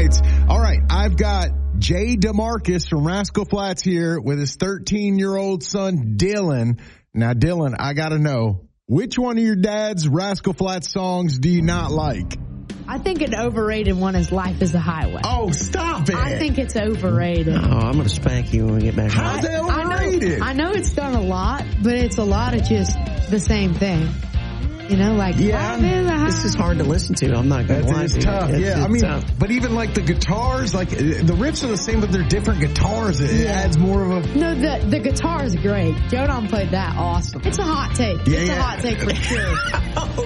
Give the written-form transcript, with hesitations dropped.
nights. All right, I've got Jay DeMarcus from Rascal Flatts here with his 13-year-old son, Dylan. Now, Dylan, I got to know, which one of your dad's Rascal Flatts songs do you not like? I think an overrated one is Life is a Highway. Oh, stop it. I think it's overrated. Oh, I'm going to spank you when we get back home. How's that overrated? I know it's done a lot, but it's a lot of just the same thing. You know, like, this is hard to listen to. I'm not going to lie. It's tough. It's tough. But even like the guitars, like the riffs are the same, but they're different guitars. It adds more of a. No, the guitar is great. Joe Don played that awesome. It's a hot take. It's a hot take for sure.